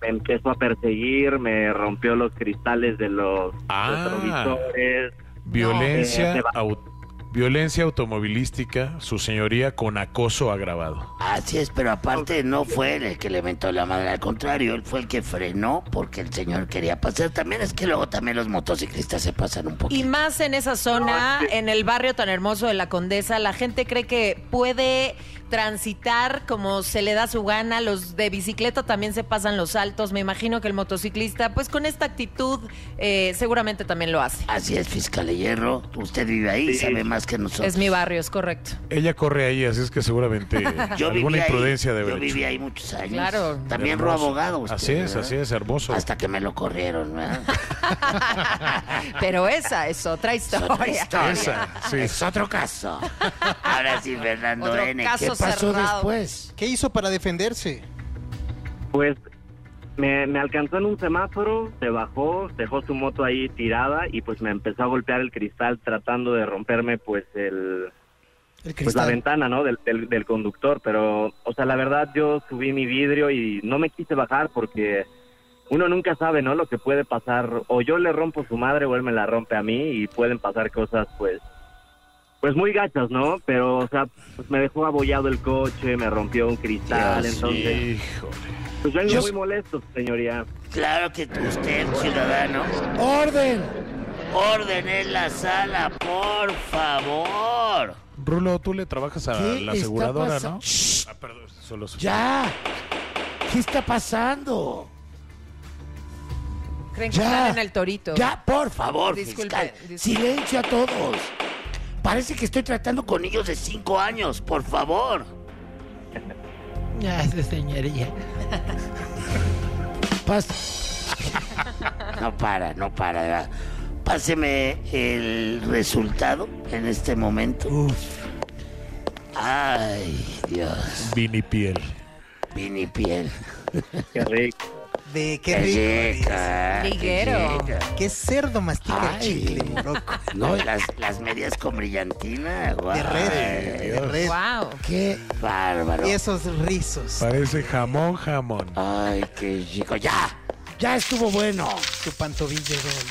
me empezó a perseguir, me rompió los cristales de los retrovisores. Violencia, violencia automovilística, su señoría, con acoso agravado. Así es, pero aparte no fue él el que le mentó la madre, al contrario, él fue el que frenó porque el señor quería pasar. También es que luego también los motociclistas se pasan un poquito. Y más en esa zona, en el barrio tan hermoso de La Condesa, la gente cree que puede transitar como se le da su gana. Los de bicicleta también se pasan los altos. Me imagino que el motociclista, pues con esta actitud, seguramente también lo hace. Así es, fiscal de Hierro. Usted vive ahí, sabe más que nosotros. Es mi barrio, es correcto. Ella corre ahí, así es que seguramente alguna imprudencia debe haber. Yo viví ahí muchos años. Claro. También ro abogado usted, así es, hermoso. Hasta que me lo corrieron, ¿verdad? Pero esa es otra historia. Es otro caso. Ahora sí, Fernando Otro N. caso ¿Qué pasó cerrado. después? ¿Qué hizo para defenderse? Pues me alcanzó en un semáforo, se bajó, dejó su moto ahí tirada y pues me empezó a golpear el cristal tratando de romperme pues la ventana, ¿no? del conductor. Pero, o sea, la verdad yo subí mi vidrio y no me quise bajar porque uno nunca sabe, ¿no? Lo que puede pasar, o yo le rompo su madre o él me la rompe a mí y pueden pasar cosas pues muy gachas, ¿no? Pero, o sea, pues me dejó abollado el coche, me rompió un cristal, entonces... Híjole. Pues vengo muy molesto, señoría. Claro que usted, ciudadano. ¡Orden! ¡Orden en la sala, por favor! Rulo, tú le trabajas a la aseguradora, ¿no? Perdón, solo ¡Ya! ¿Qué está pasando? Creen que están en el torito. Ya, por favor, Disculpe. fiscal. Silencio a todos. Parece que estoy tratando con niños de 5 años, por favor. Ya, señoría. No para, de verdad. Páseme el resultado en este momento. Ay, Dios. Vinipiel. Vinipiel. Qué rico. Qué rico. Liguero. Qué cerdo mastica el chicle, moroco. No, las medias con brillantina. Guau. De red. Wow. Qué bárbaro. Y esos rizos. Parece jamón. Ay, qué chico. Ya estuvo bueno. Tu pantovilla gol.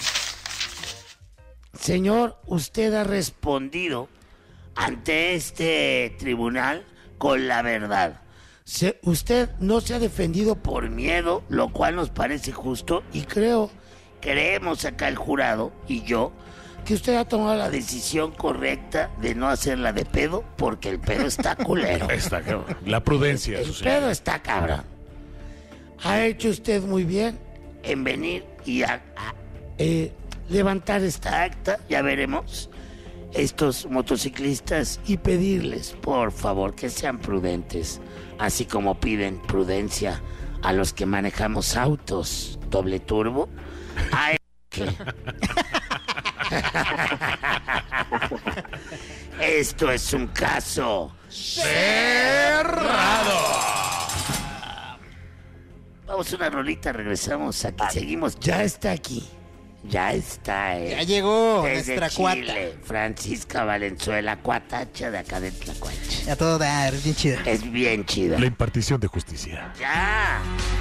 Señor, usted ha respondido ante este tribunal con la verdad. Usted no se ha defendido por miedo, lo cual nos parece justo, y creemos acá el jurado y yo que usted ha tomado la decisión correcta de no hacerla de pedo, porque el pedo está culero. Está cabrón. La prudencia. El pedo está cabrón. Ha hecho usted muy bien en venir y a levantar esta acta, ya veremos, estos motociclistas, y pedirles, por favor, que sean prudentes, así como piden prudencia a los que manejamos autos doble turbo. Esto es un caso cerrado. Vamos a una rolita, regresamos, aquí seguimos. Ya está aquí. Ya está, Ya llegó desde nuestra Chile, cuata. Francisca Valenzuela, cuatacha de acá de Tlacuache. A todo dar, bien chida. Es bien chida. La impartición de justicia. Ya.